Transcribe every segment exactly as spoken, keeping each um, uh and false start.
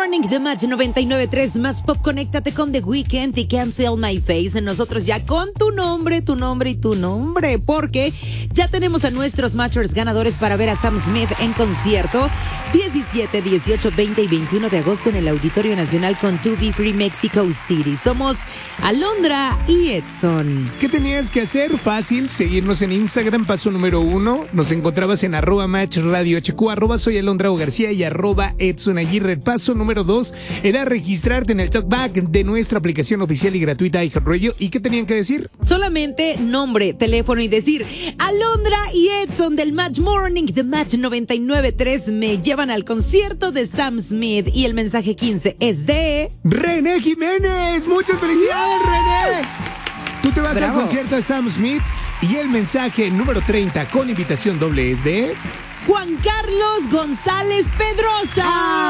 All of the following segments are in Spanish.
Morning, The Match noventa y nueve punto tres más pop. Conéctate con The Weeknd y Can't Feel My Face. Nosotros ya con tu nombre, tu nombre y tu nombre, porque ya tenemos a nuestros Matchers ganadores para ver a Sam Smith en concierto diecisiete, dieciocho, veinte y veintiuno de agosto en el Auditorio Nacional con To Be Free Mexico City. Somos Alondra y Edson. ¿Qué tenías que hacer? Fácil, seguirnos en Instagram, paso número uno. Nos encontrabas en arroba match radio hq, arroba soy Alondra O García y arroba Edson Aguirre. Paso número dos era registrarte en el talkback de nuestra aplicación oficial y gratuita iHeartRadio. ¿Y qué tenían que decir? Solamente nombre, teléfono y decir Alondra y Edson del Match Morning, The Match noventa y nueve punto tres me llevan al concierto de Sam Smith. Y el mensaje quince es de René Jiménez. Muchas felicidades, René. Tú te vas Bravo. al concierto de Sam Smith y el mensaje número treinta con invitación doble es de Juan Carlos González Pedrosa.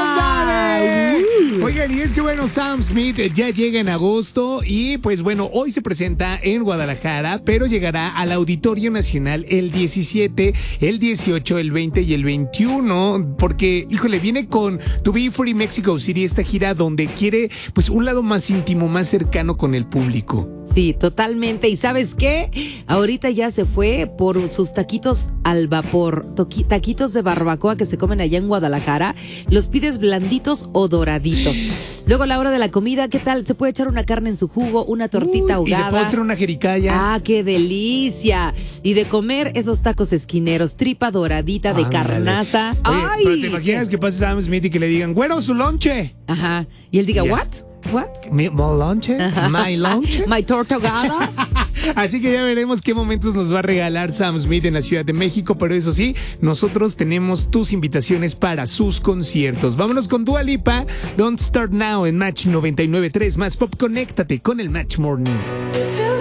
¡Ándale! Uh. Oigan, y es que bueno, Sam Smith ya llega en agosto y pues bueno, hoy se presenta en Guadalajara, pero llegará al Auditorio Nacional el diecisiete, el dieciocho, el veinte y el veintiuno, porque, híjole, viene con To Be Free Mexico City, esta gira donde quiere pues un lado más íntimo, más cercano con el público. Sí, totalmente. ¿Y sabes qué? Ahorita ya se fue por sus taquitos al vapor, toqui- taquitos de barbacoa que se comen allá en Guadalajara. Los pides blanditos o doraditos. Luego a la hora de la comida, ¿qué tal? Se puede echar una carne en su jugo, una tortita Uy, ahogada. Y de postre una jericaya. Ah, qué delicia. Y de comer esos tacos esquineros, tripa doradita de Ándale. carnaza. Oye, Ay. pero te imaginas que pase Sam Smith y que le digan, güero, su lonche. Ajá. Y él diga, Ya. ¿what? ¿What? ¿Mi lonche? ¿My lonche? My torta ahogada. Así que ya veremos qué momentos nos va a regalar Sam Smith en la Ciudad de México, pero eso sí, nosotros tenemos tus invitaciones para sus conciertos. Vámonos con Dua Lipa, Don't Start Now en Match noventa y nueve punto tres más pop. Conéctate con el Match Morning.